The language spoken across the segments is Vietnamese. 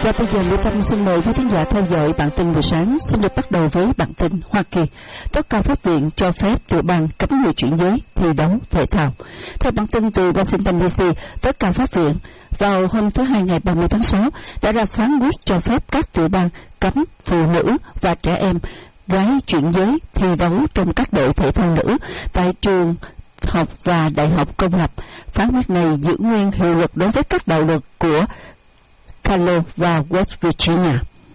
Và bây giờ Mỹ Tâm xin mời quý thính giả theo dõi bản tin buổi sáng. Xin được bắt đầu với bản tin Hoa Kỳ. Tối cao pháp viện cho phép tiểu bang cấm người chuyển giới thi đấu thể thao. Theo bản tin từ Washington DC, tối cao pháp viện vào hôm thứ Hai ngày 30 tháng 6 đã ra phán quyết cho phép các tiểu bang cấm phụ nữ và trẻ em gái chuyển giới thi đấu trong các đội thể thao nữ tại trường học và đại học công lập. Phán quyết này giữ nguyên hiệu lực đối với các đạo luật của Calo và West Virginia.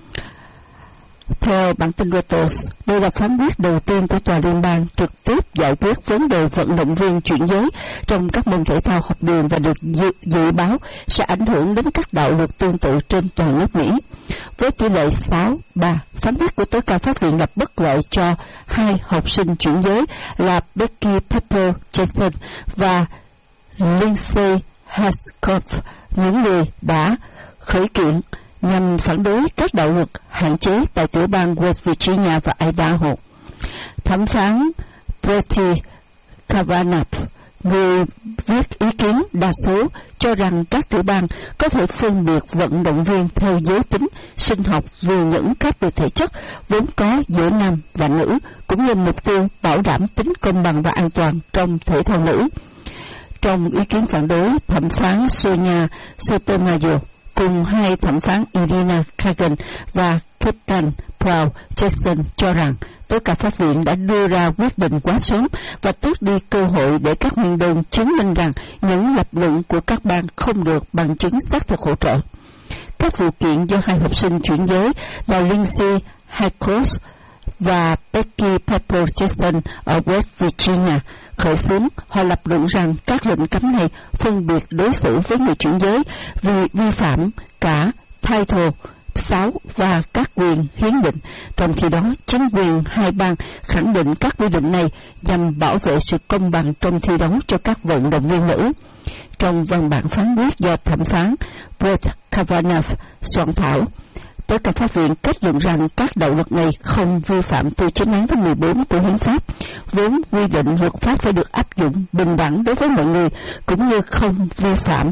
Theo bản tin Reuters, đây là phán quyết đầu tiên của tòa liên bang trực tiếp giải quyết vấn đề vận động viên chuyển giới trong các môn thể thao học đường và được dự báo sẽ ảnh hưởng đến các đạo luật tương tự trên toàn nước Mỹ. Với tỷ lệ 6-3, phán quyết của tối cao pháp viện là bất lợi cho hai học sinh chuyển giới là Becky Pepper Jackson và Lindsay Hascoff, những người đã khởi kiện nhằm phản đối các đạo luật hạn chế tại tiểu bang West Virginia và Idaho. Thẩm phán Brett Kavanaugh, người viết ý kiến đa số, cho rằng các tiểu bang có thể phân biệt vận động viên theo giới tính, sinh học vì những khác biệt thể chất vốn có giữa nam và nữ, cũng như mục tiêu bảo đảm tính công bằng và an toàn trong thể thao nữ. Trong ý kiến phản đối, thẩm phán Sonia Sotomayor cùng hai thẩm phán Irina Kagan và Ketan Paul Jackson cho rằng tối cao pháp viện đã đưa ra quyết định quá sớm và tước đi cơ hội để các nguyên đơn chứng minh rằng những lập luận của các bang không được bằng chứng xác thực hỗ trợ. Các vụ kiện do hai học sinh chuyển giới là Lindsay Hascoff và Becky Pepper Jackson ở West Virginia khởi xướng, họ lập luận rằng các lệnh cấm này phân biệt đối xử với người chuyển giới vì vi phạm cả Title 6 và các quyền hiến định. Trong khi đó, chính quyền hai bang khẳng định các quy định này nhằm bảo vệ sự công bằng trong thi đấu cho các vận động viên nữ. Trong văn bản phán quyết do thẩm phán Brett Kavanaugh soạn thảo, tối cao pháp viện kết luận rằng các đạo luật này không vi phạm từ 9 án thứ 14 của hiến pháp, vốn quy định luật pháp phải được áp dụng bình đẳng đối với mọi người, cũng như không vi phạm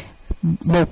một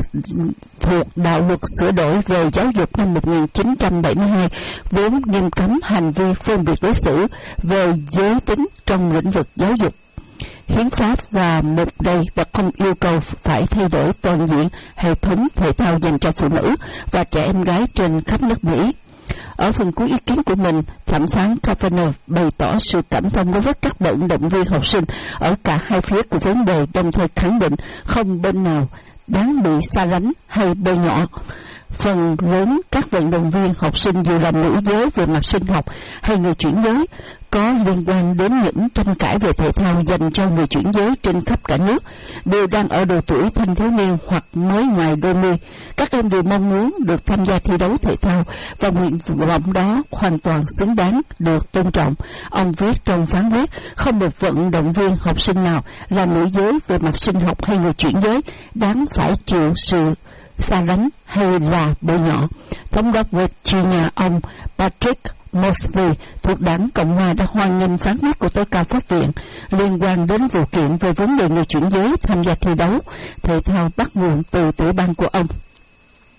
thuộc đạo luật sửa đổi về giáo dục năm 1972, vốn nghiêm cấm hành vi phân biệt đối xử về giới tính trong lĩnh vực giáo dục. Hiến pháp và một đây đã không yêu cầu phải thay đổi toàn diện hệ thống thể thao dành cho phụ nữ và trẻ em gái trên khắp nước Mỹ. Ở phần cuối ý kiến của mình, thẩm phán Kavanaugh bày tỏ sự cảm thông đối với các vận động viên học sinh ở cả hai phía của vấn đề, đồng thời khẳng định không bên nào đáng bị xa lánh hay bôi nhọ. Phần lớn các vận động viên học sinh, dù là nữ giới về mặt sinh học hay người chuyển giới, có liên quan đến những tranh cãi về thể thao dành cho người chuyển giới trên khắp cả nước, đều đang ở độ tuổi thanh thiếu niên hoặc mới ngoài đôi mươi. Các em đều mong muốn được tham gia thi đấu thể thao và nguyện vọng đó hoàn toàn xứng đáng được tôn trọng. Ông viết trong phán quyết, không một vận động viên học sinh nào là nữ giới về mặt sinh học hay người chuyển giới đáng phải chịu sự xa lánh hay là bôi nhọ. Thống đốc Virginia ông Patrick Mosley thuộc đảng Cộng hòa đã hoan nghênh phán quyết của tối cao pháp viện liên quan đến vụ kiện về vấn đề người chuyển giới tham gia thi đấu thể thao bắt nguồn từ tiểu bang của ông.